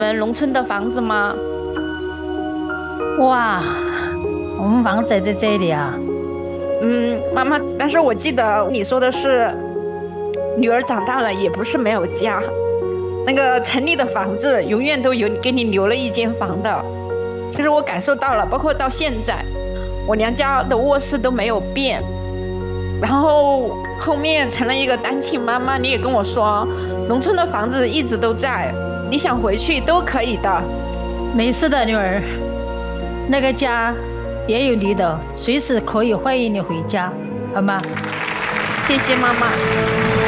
们农村的房子吗？ 哇，我们房子在这里啊。 妈妈，但是我记得你说的是，女儿长大了也不是没有家，那个城里的房子永远都有给你留了一间房的。其实我感受到了，包括到现在，我娘家的卧室都没有变，然后后面成了一个单亲妈妈，你也跟我说，农村的房子一直都在，你想回去都可以的。 没事的，女儿，那个家也有你的，随时可以欢迎你回家，好吗？ 谢谢妈妈。